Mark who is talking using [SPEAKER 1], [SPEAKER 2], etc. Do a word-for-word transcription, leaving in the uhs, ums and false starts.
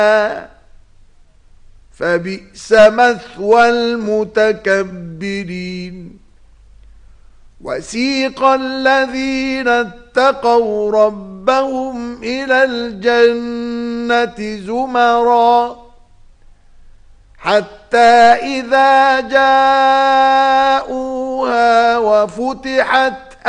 [SPEAKER 1] فبئس مثوى المتكبرين. وسيق الذين اتقوا ربهم إلى الجنة زمرا حتى إذا جاءوها وفتحت